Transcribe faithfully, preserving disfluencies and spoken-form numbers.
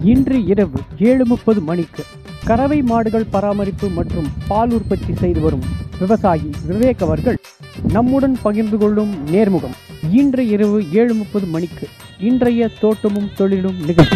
இன்று இரவு ஏழு முப்பது மணிக்கு கறவை மாடுகள் பராமரிப்பு மற்றும் பால் உற்பத்தி செய்து வரும் விவசாயி விவேக் அவர்கள் நம்முடன் பகிர்ந்து கொள்ளும் நேர்முகம் இன்று இரவு ஏழு முப்பது மணிக்கு இன்றைய தோட்டமும் தொழிலும் நிகழ்ச்சி.